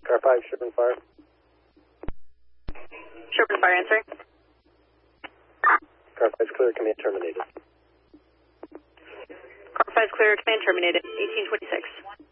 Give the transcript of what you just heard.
Car 5, Sherman Fire. Sherman Fire answering. Car 5 is clear, command terminated. Car 5 is clear, command terminated, 1826.